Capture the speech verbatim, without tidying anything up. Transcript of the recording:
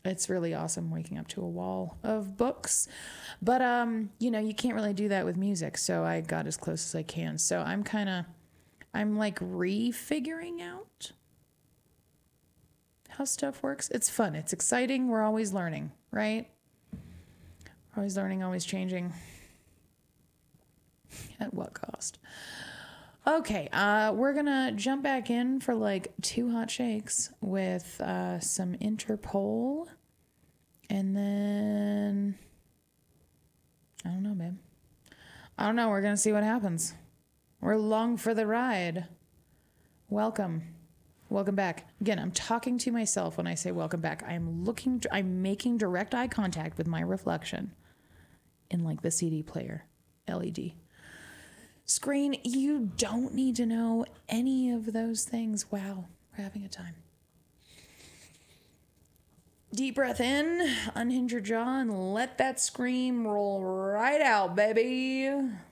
It's really awesome waking up to a wall of books. But, um, you know, you can't really do that with music. So I got as close as I can. So I'm kind of, I'm like refiguring out how stuff works. It's fun. It's exciting. We're always learning, right? Always learning, always changing. At what cost? Okay, uh, we're gonna jump back in for like two hot shakes with uh, some Interpol, and then I don't know, babe. I don't know. We're gonna see what happens. We're along for the ride. Welcome, welcome back. Again, I'm talking to myself when I say welcome back. I am looking. I'm making direct eye contact with my reflection in like the C D player L E D. Screen, you don't need to know any of those things. Wow, we're having a time. Deep breath in, unhinge your jaw, and let that scream roll right out, baby.